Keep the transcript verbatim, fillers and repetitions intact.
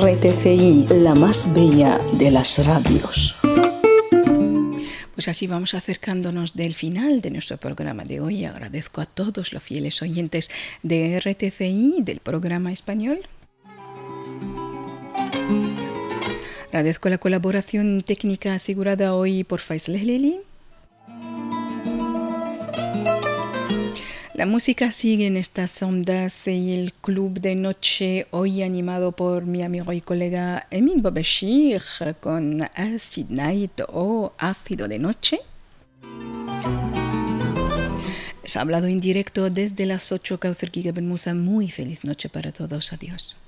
R T C I, la más bella de las radios. Pues así vamos acercándonos del final de nuestro programa de hoy. Agradezco a todos los fieles oyentes de R T C I, del programa español. Agradezco la colaboración técnica asegurada hoy por Faisal Helili. La música sigue en estas ondas y el club de noche hoy animado por mi amigo y colega Emin Bobashir con Acid Night o Ácido de Noche. Les ha hablado en directo desde las ocho Kauthar Giga Ben Musa. Muy feliz noche para todos. Adiós.